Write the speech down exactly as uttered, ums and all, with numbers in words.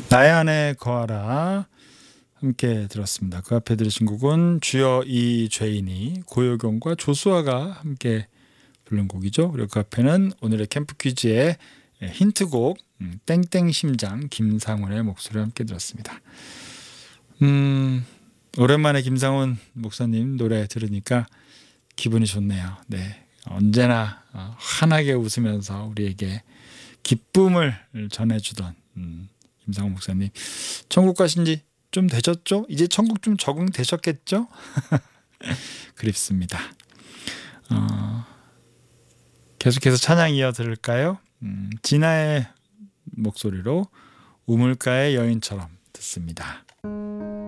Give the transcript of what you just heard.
나의 안에 거하라 함께 들었습니다. 그 앞에 들으신 곡은 주여 이 죄인이, 고요경과 조수아가 함께 부른 곡이죠. 그리고 그 앞에는 오늘의 캠프 퀴즈의 힌트곡 땡땡심장 김상훈의 목소리를 함께 들었습니다. 음, 오랜만에 김상훈 목사님 노래 들으니까 기분이 좋네요. 네, 언제나 환하게 웃으면서 우리에게 기쁨을 전해주던 음, 김상훈 목사님, 천국 가신 지 좀 되셨죠? 이제 천국 좀 적응되셨겠죠? 그립습니다. 어, 계속해서 찬양 이어 들을까요? 음, 진아의 목소리로 우물가의 여인처럼 듣습니다.